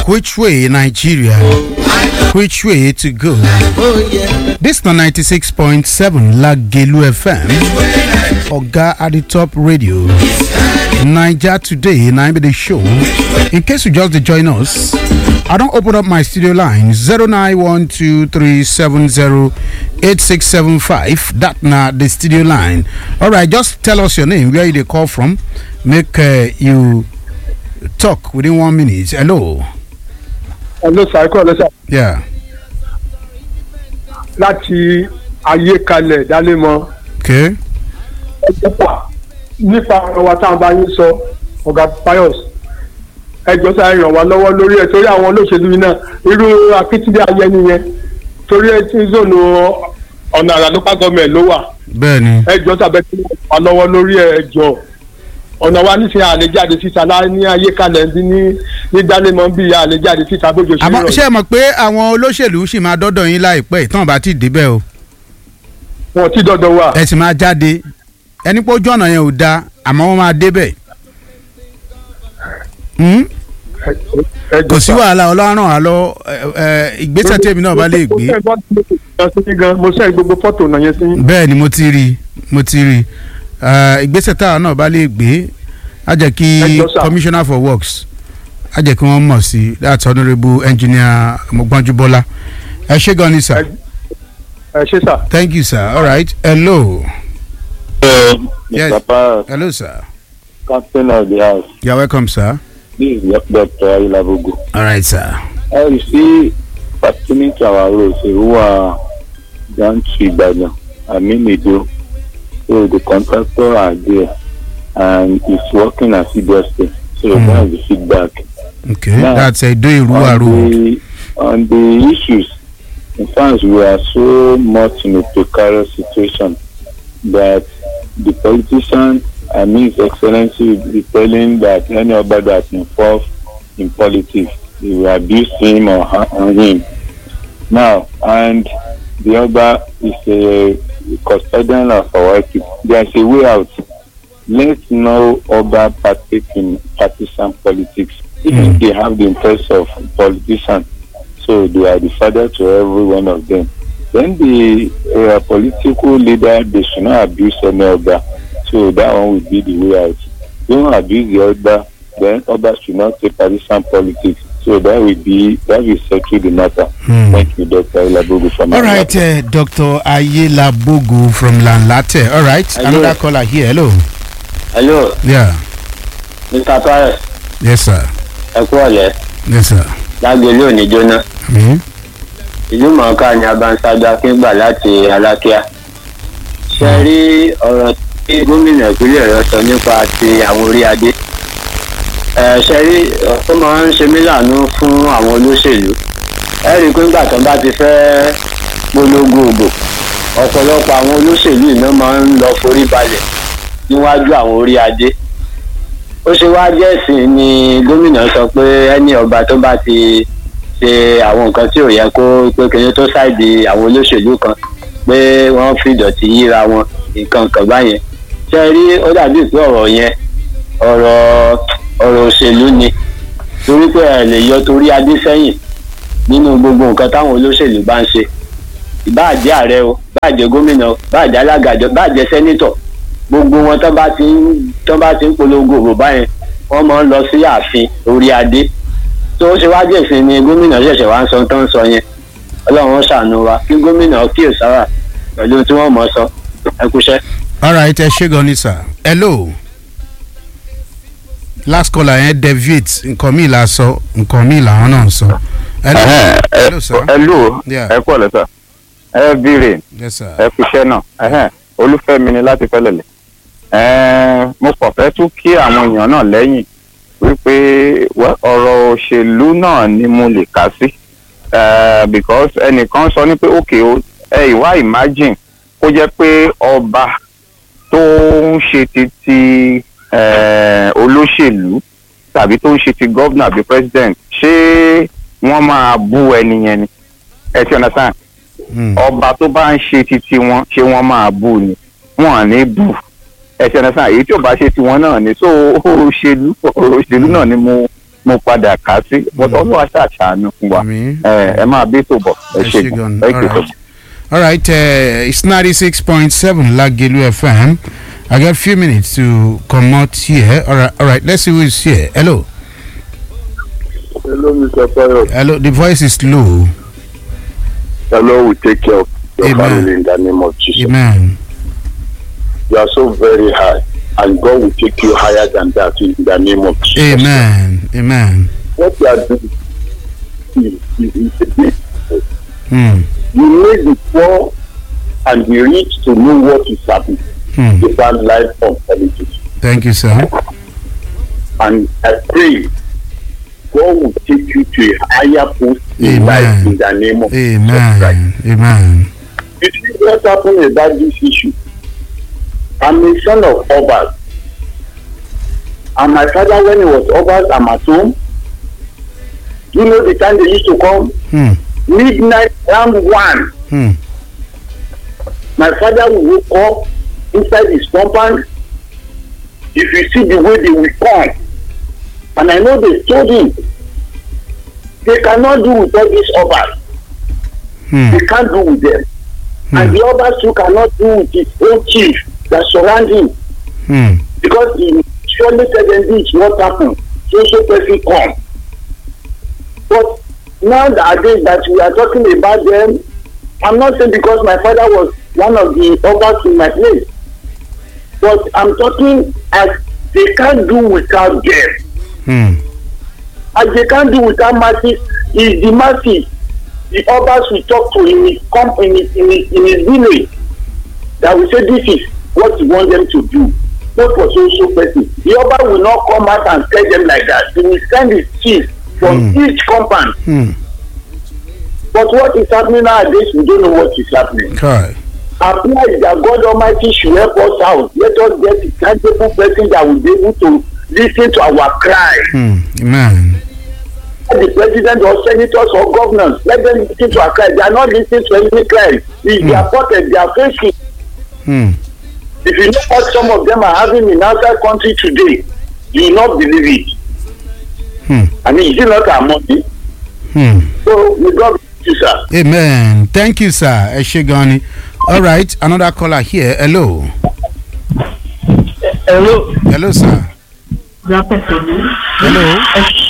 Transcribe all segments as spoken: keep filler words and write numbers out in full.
Which way, Nigeria? Which way to go? This is ninety-six point seven Lagelu F M. Oga at the top radio. Niger Today, nine the show. In case you just join us, I don't open up my studio line zero nine one two three seven zero eight six seven five. That na the studio line. All right, just tell us your name, where you they call from. Make uh, you talk within one minute. Hello. Hello, sir. Hello, sir. Yeah. Láti ayé kalẹ̀ dálẹ́mọ. Okay. Nípa ọ̀rọ̀ wa tá à ń bá yín sọ ọ̀gá Pius ẹjọ́ sáré ràn wá lọ́wọ́ lórí ẹ̀ torí àwọn olóṣèlú yìí náà irú akíntúndé ayẹni yẹn torí ẹ ti zónù ọ̀nà àrà local government ló wà. Bẹ́ẹ̀ni. ẹjọ́ sábẹ́ tí wọ́n wà lọ́wọ́ lórí ẹ̀ ẹjọ́ ọ̀nà wa nísìnyí àlejáde síta ní ayé kalẹ̀ ní ní dálẹ́mọ bí àlejáde síta bójú sí rọ̀. Àmọ́ ṣé ẹ mọ̀ pé àwọn olóṣèlú sì máa dọ́dọ̀ yín láìpẹ́ ìtàn bá ti débẹ̀ o. Wọ́n ti dọ́dọ̀ wà. Ẹ sì máa jáde ẹni pé ojú ọ̀nà yẹn ò da àmọ́ wọ́n máa débẹ̀. Kò sí wàhálà ọlọ́run àlọ́ ìgbésẹ̀ tèmi náà bá lè gbé. Mo sẹ́ gbogbo fọ́tò náà yẹn sí. Bẹ́ẹ̀ ni mo ti rí mo ti rí ìgbésẹ̀ táwọn náà bá lè gbé á jẹ́ kí commissioner for works á jẹ́ kí wọ́n mọ̀ sí that's honourable engineer Mogbanjubola. Ẹ ṣé gan ni sir. Ẹ ṣé sir. Thank you sir. All right. Hello. Hello, Yes. Mister Pius, Hello sir. Captain of the House. You're welcome sir. This is Doctor Ayelabogo. All right sir. Uh, you see, pertaining to our roads, who are down to Ibadan, I mean, they do. So the contractor are there and it's working assiduously. So mm. that's the feedback. Okay, now, that's a do Irua road. The, on the issues, in fact, we are so much in a precarious situation that the politician, I mean, His Excellency, will be telling that any other that's involved in politics, they will abuse him or her, or him. Now, and the other is a custodian of our people. There's a way out. Let's know other partake in partisan politics. Even mm. they have the interest of politicians, so they are the father to every one of them. Then the uh, political leader, they should not abuse any other. So that one will be the way out. Don't abuse the other, then others should not take partisan politics. So that will be, that will settle the matter. Hmm. Thank you, Doctor Ayelabogo from All right, uh, Doctor Ayelabogo from Lanlate. All right, hello. Another caller here. Hello. Hello. Yeah. Mister Pius. Yes, sir. Ẹ kú ọ̀lẹ́. Yes, sir. Lágbèlú òní jóná. Hmm. Ìlú mọ̀ọ́ká ni Abansada Kíngbà láti Alákíá. Ṣé rí ọ̀rọ̀ tí gómìnà ìpínlẹ̀ Ọ̀yọ́ sọ nípa ti àwọn orí adé? Ṣé rí ó máa ń ṣe mí láàánú fún àwọn olóṣèlú? Ẹ rí i pé nígbà tó bá ti fẹ́ polongo òbò, ọ̀pọ̀lọpọ̀ àwọn olóṣèlú iná máa ń lọ forí balẹ̀ níwájú àwọn orí adé. Ó ṣe wá jẹ́ ẹ̀sìn ni gómìnà sọ pé ẹni ọba tó bá ti ṣe àwọn nǹkan tí ò yẹ kó pé kìnìún tó ṣáìdì àwọn olóṣèlú kan pé wọ́n fi ìdọ̀tí yíra wọn nǹkan kan báyẹn. Ṣé rí ó dàbí pé ọ̀rọ̀ yẹn ọ̀rọ̀ ọ̀rọ̀ òṣèlú ni torí pé ẹ lè yọ torí adé sẹ́yìn nínú gbogbo nǹkan táwọn olóṣèlú bá ń ṣe. Ìbáàjẹ́ ààrẹ o, ìbáàjẹ́ gómìnà o, ìbáàjẹ́ alága ìjọba, ìbáàjẹ́ sẹ́nítọ̀, gbogbo wọn tó bá ti ń tó bá ti ń polongo òbò báyẹn wọ́n máa ń lọ sí ààfin orí adé. Tó ṣe wá jẹ́ ìsìn ni gómìnà ṣẹ̀ṣẹ̀ wá ń sọ tó ń sọ yẹn. Ọlọ́run ṣàánú wa kí gómìnà kíyèsára pẹ̀lú tí wọ́n mọ̀ sọ. Ẹ kúṣẹ́. All right, ẹ ṣé gan ni sir. Hello. Last caller yẹn deviate nǹkan mi là sọ nǹkan mi làwọn náà sọ. Hello. Hello sir. Hello. Ẹ kú ọ̀lẹ́ sir. Ẹ bìrè. Yes sir. Ẹ kúṣẹ́ náà. Olúfẹ́mi ni láti Fẹ́lẹ́lẹ̀. Mo kàn fẹ́ tún kí àwọn èèyàn náà lẹ́yìn wípé ọ̀rọ̀ òṣèlú náà ni mo lè kà sí because ẹnìkan sọ ní pé òkè o ẹ ìwá imagine kó jẹ́ pé ọba tó ń ṣe ti ti olóṣèlú tàbí tó ń ṣe ti gọ́vnà àbí president ṣé wọ́n máa bú ẹni yẹn ni ẹ ti understand ọba tó bá ń ṣe ti ti wọn ṣé wọ́n máa bú ni wọ́n à ní bú ẹ ti understand èyí tí ò bá ṣe ti wọn náà ni so òṣèlú òṣèlú náà ni mo mo padà kà sí but ọlọ́wà ṣàṣàánú fún wa ẹ máa bí tó bọ̀ ẹ ṣe gan thank you so much. All right, uh, it's ninety-six point seven Lagelu F M. I got a few minutes to come out here. All right, all right. Let's see who is here. Hello. Hello, Mister Payo. Hello. The voice is low. The Lord will take care of your Amen. family in the name of Jesus. Amen. You are so very high, and God will take you higher than that in the name of Jesus. Amen. Amen. What you are doing is, is, is a big mistake. Hmm. You need the poor and the rich to know what is happening Hmm. about life on politics. Thank you, sir. And I pray God will take you to a higher post in Amen. life in the name of Jesus Christ. Amen. Amen. You see what happened about this issue? I'm a son of Obas. And my father, when he was Obas, I'm at home. You know the time they used to come? Hmm. Midnight, round one. Hmm. My father will wake up inside his compound. If you see the way they will come, and I know they told him, they cannot do with all these Obas. Hmm. They can't do with them. Hmm. And the Obas too cannot do with his own chief that surround him. Hmm. Because he surely tell them this what happened. So so person come. But nowadays that we are talking about them, I'm not saying because my father was one of the Obas in my place. But I'm talking as they can't do without them. Hmm. As they can't do without masses, is the masses. The Obas we talk to in his comp in his, in his, in his village that we say this is what you want them to do. Not for social person. The Oba will not come out and tell them like that. He will send his chief from mm. each compound. Hmm. But what is happening nowadays, we don't know what is happening. Okay. Apply that God Almighty should help us out. Let us get a tangible person that will be able to listen to our cry. Hmm. Amen. The president or senators or governors, let them listen to our cry. They are not listening to any cry. If Hmm. they are pocket, they are facing. Hmm. If you know what some of them are having in outside country today, you will not believe it. Hmm. I mean, is it not our money? Hmm. So we God bless you, sir. Amen. Thank you, sir. Eshegani. All right, another caller here. Hello. Hello. Hello, sir. Hello.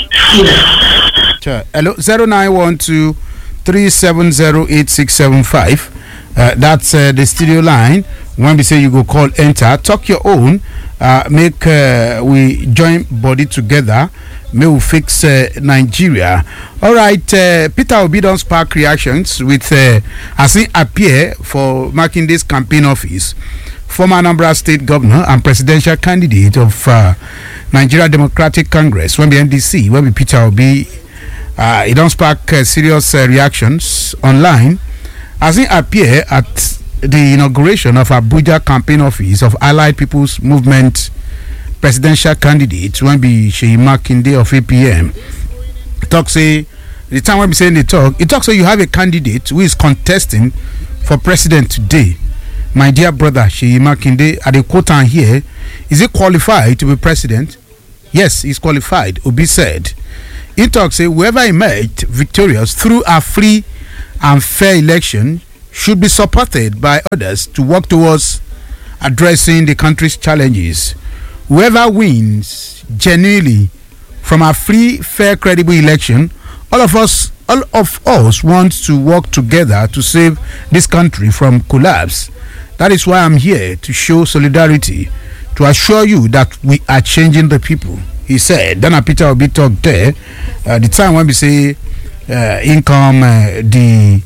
Sure. Hello. Zero nine one two three seven zero eight six seven five. Uh, that's uh, the studio line. When we say you go call, enter, talk your own. Uh, make uh, we join body together. May we fix uh, Nigeria. All right, uh, Peter Obi don spark reactions with uh, as he appear for Makinde's campaign office. Former Anambra State Governor and presidential candidate of uh, Nigeria Democratic Congress, when be N D C, when be Peter Obi, uh, he don spark uh, serious uh, reactions online as he appear at the inauguration of Abuja campaign office of Allied People's Movement presidential candidate when be Seyi Makinde of A P M. Talk say the time when we saying the talk, it talks say you have a candidate who is contesting for president today. My dear brother Seyi Makinde, at the quote on here, is he qualified to be president? Yes, he's qualified. Obi said. He talks say whoever emerged victorious through a free and fair election should be supported by others to work towards addressing the country's challenges. Whoever wins genuinely from a free, fair, credible election, all of us, all of us want to work together to save this country from collapse. That is why I'm here to show solidarity, to assure you that we are changing the people. He said. Then Peter Obi talked there. Uh, the time when we say uh, income, uh, the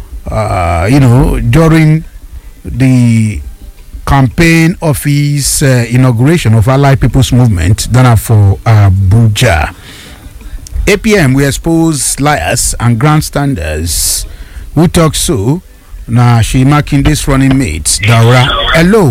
uh, you know during the campaign office uh, inauguration of Allied People's Movement done for Abuja. A P M we expose liars and grandstanders who talk so. Now she marking this running mates. Daura. Hello.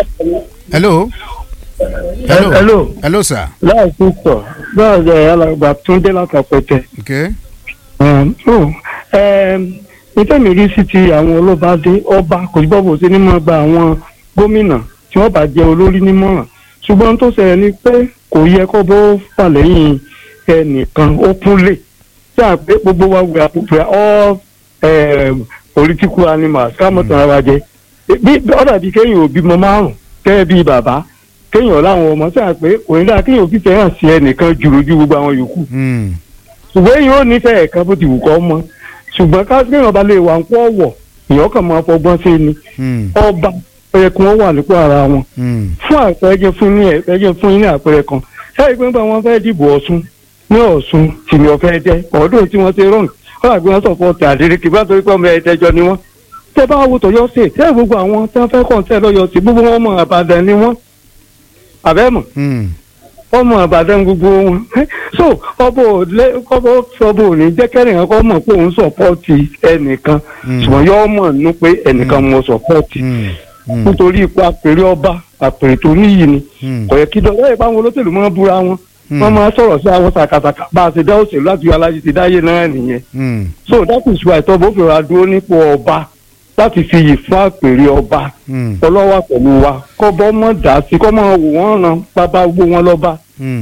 Hello. Hello. Hello. Hello, sir. That's good, sir. That's the Alagba Tunde Lakapote. Okay. Um, so, um, nítorí rí sí ti àwọn olóbàdé ọba kò gbọ́ bó ṣe ní mọ́ gba àwọn gómìnà tí wọ́n bá jẹ́ olórí nímọ̀ràn ṣùgbọ́n tó ṣẹlẹ̀ ni pé kò yẹ kó bó fà lẹ́yìn ẹnìkan openly tí a pé gbogbo wa we are we are all um, political animals ká mọ̀ tán ara jẹ bí ọ̀dà bíi kéèyàn òbí mọ márùn kẹ́ bíi bàbá kéèyàn láwọn ọmọ tí a pé kò ní dáa kéèyàn òbí fẹ́ràn sí ẹnìkan jù lójú gbogbo àwọn yòókù ṣùgbọ́n èyí ò nífẹ̀ẹ́ ẹ̀ka bó ti wù kọ́ mọ́ ṣùgbọ́n ká kéèyàn bá lè wà ń pọ̀ wọ̀ èèyàn kàn máa fọgbọ́n sí ni ọba ẹ̀yẹ kí wọ́n wà nípò ara wọn fún àpẹẹrẹ fún ní ẹ̀jẹ̀ fún yín ní àpẹẹrẹ kan ṣáà ìpín bá wọn fẹ́ dìbò Ọ̀ṣun ní Ọ̀ṣun sì ni ọ̀fẹ́ jẹ́ ọ̀dọ́ tí wọ́n ṣe rọ̀ǹg wọ́n àgbẹ̀ wọn sọ̀fọ̀ tẹ̀ àdérékì bá torí pé ọmọ ẹ̀ẹ́dẹ́jọ ni wọ́n tẹ́ bá wo tọ̀yọ́ sí tẹ́ gbogbo àwọn tí wọ́n fẹ́ kàn tẹ́ lọ́yọ̀ sí gbogbo wọn mọ̀ Ìbàdàn ni wọ́n àbẹ́mọ̀ ọmọ Ìbàdàn gbogbo wọn so ọbọ òlẹ ọbọ ọbọ òní jẹ́kẹ́rìn kan kọ́ mọ̀ pé òun sọ̀pọ́ọ̀tì ẹnìkan ṣùgbọ́n yọ mọ̀ nú pé ẹnìkan mọ̀ sọ̀pọ́ọ̀tì nítorí ipò àpèrè ọba àpèrè tó níyì ni kò yẹ kí dọ́lá ìpá wọn olóṣèlú máa búra wọn wọ́n máa sọ̀rọ̀ sí àwọn sàkàsàkà bá a ṣe dá òṣèlú láti alájí ti dáyé náà nìyẹn so that is why tọ́bọ̀ fèrè adúró nípò ọba láti fi yìí fún àpèrè ọba ọlọ́wà pẹ̀lú wa kọ́bọ́ mọ̀ dá sí kọ́ máa wò wọ́n ràn bàbá gbó wọn lọ́ba.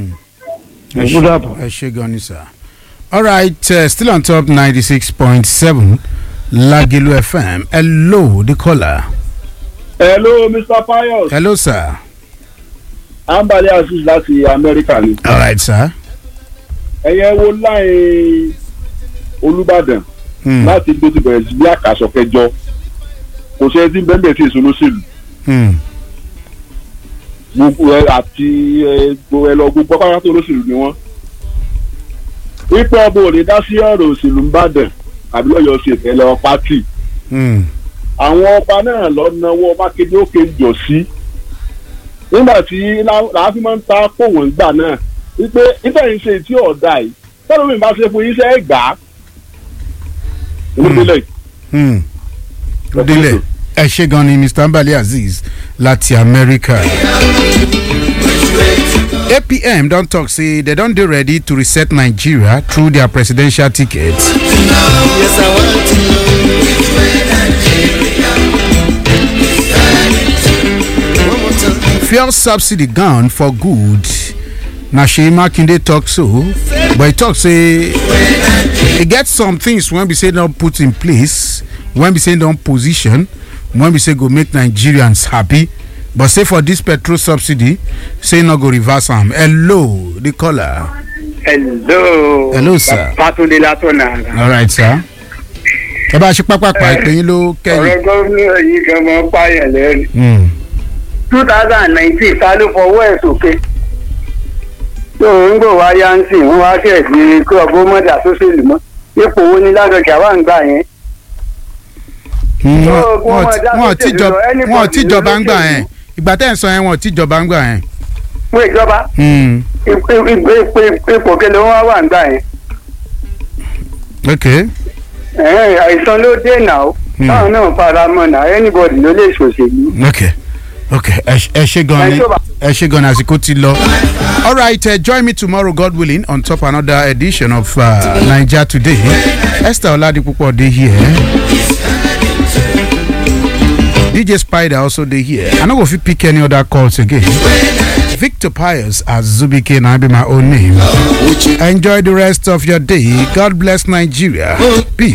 ẹ ṣe gan ni sir. All right, uh, still on top ninety-six point seven Lagelu F M. Hello, the caller. Hello, Mister Pius. Hello, sir. Ambali Aziz láti Amẹ́ríkà ni. All right, sir. Ẹyẹ wo láì Olúbàdàn láti gbé ti bẹ̀rẹ̀ sí bí àkàsọ̀ kẹjọ kò ṣe é tí bẹ́ẹ̀ bẹ́ẹ̀ tí èso lóṣèlú. Gbogbo ẹ àti ẹ lọ gbogbo pátá tó lóṣèlú ni wọ́n. Ipò ọba ò lè dá sí ọ̀rọ̀ òṣèlú Ìbàdàn àbí lọ́yọ̀ ṣe ìfẹ́lẹ́ ọ pátì. Àwọn ọba náà lọ náwó Mákindé òkè jọ sí nígbà tí làásì máa ń ta pòwò ńgbà náà wípé ìfẹ́ yìí ṣe tí ọ̀dà yìí tọ́lú mi bá ṣe fún yín ṣe é gbà á. Olúdélẹ̀. Olúdélẹ̀ ẹ ṣe gan ni Mister Ambali Aziz láti Amẹ́ríkà. A P M don talk say they don dey ready to reset Nigeria through their presidential ticket. Yes, I want to know which way Nigeria. Fuel subsidy gone for good. Na Seyi Makinde talk so, but he talk say e get some things when we say don put in place, when we say don position, when we say go make Nigerians happy. But say for this petrol subsidy, say no go reverse am. Hello, the caller. Hello. Hello, sir. Patunde Latona. All right, sir. Ẹ bá ṣe pápákọ̀ ìpè yín ló kẹ́yìn. Ọ̀rọ̀ gómìnà yìí gan mọ́ pààyàn lẹ́rìí. two thousand nineteen ta ló fọwọ́ ẹ̀ sókè. tó ń gbò wá yánsì wọ́n wá kẹ̀ sí kí ọgbọ́n mọ́dà tó ṣèlú mọ́. ipò wo ni Ládọjà wà ń gbà yẹn. Wọ́n ò tíjọba ń gbà yẹn. Ìgbà tẹ́ ẹ̀ sọ yẹn wọ́n ò tíjọba ń gbà yẹn. Fún ìjọba. Ipò kele wọn wà ń gbà yẹn. Okay. Àìsàn ló dé náà táwọn náà fara mọ́ náà anybody ló lè ṣòṣèlú. Okay. Okay. Ẹ ṣe gan ni ẹ ṣe gan ni àsìkò ti lọ. All right, uh, join me tomorrow, God willing, on top another edition of uh, Naija Today. Esther Oladipupo dey here. D J Spider also dey here. I no go fit pick any other calls again. Victor Pius as Zubike na be my own name. Enjoy the rest of your day. God bless Nigeria. Peace.